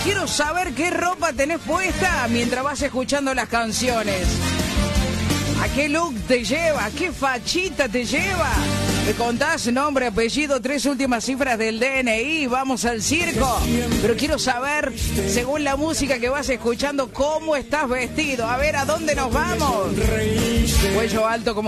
quiero saber qué ropa tenés puesta mientras vas escuchando las canciones. ¿A qué look te lleva? ¿A qué fachita te lleva? Me contás nombre, apellido, 3 últimas cifras del DNI. Vamos al circo. Pero quiero saber, según la música que vas escuchando, cómo estás vestido. A ver, ¿a dónde nos vamos? Cuello alto como